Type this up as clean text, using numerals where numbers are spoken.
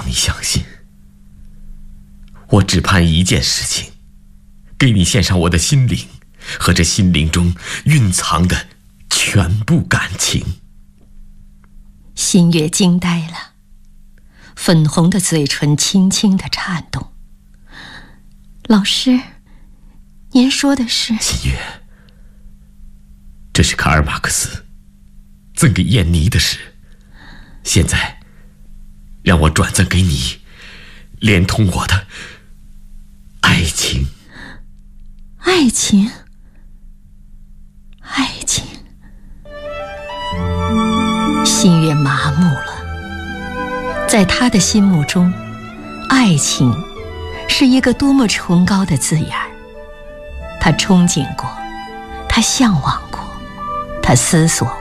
你相信。我只盼一件事情，给你献上我的心灵和这心灵中蕴藏的全部感情。 新月惊呆了，粉红的嘴唇轻轻地颤动。老师，您说的是？ 新月，这是卡尔马克思赠给燕妮的诗，现在让我转赠给你，连同我的爱情。 爱情，爱情。新月麻木了，在他的心目中，爱情是一个多么崇高的字眼儿。他憧憬过，他向往过，他思索